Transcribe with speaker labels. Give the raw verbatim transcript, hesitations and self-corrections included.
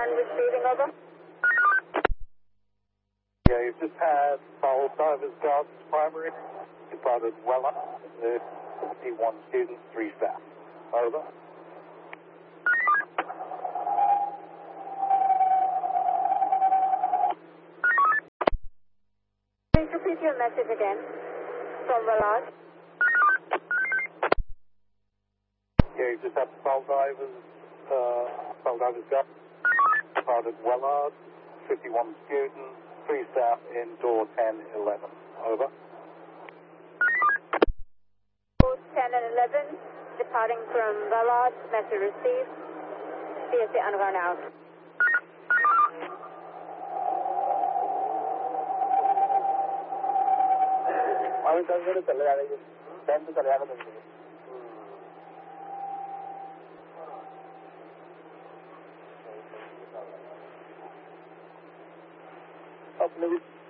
Speaker 1: Underground receiving, over.
Speaker 2: Yeah, you've just had Foul Divers Gardens Primary, departed well up, uh, fifty-one students, three staff. Over.
Speaker 1: Please repeat your message again. From Vallard.
Speaker 2: Yeah, you've just had Foul Divers, uh, Foul Divers Gardens, departed Wellard, fifty-one students, three staff in door ten eleven. Over.
Speaker 1: ten and eleven, departing from Vallard, message received. C S C Underground out.
Speaker 3: अभी दस बजे चले जाएंगे time तो चले जाएगा दस बजे अपने भी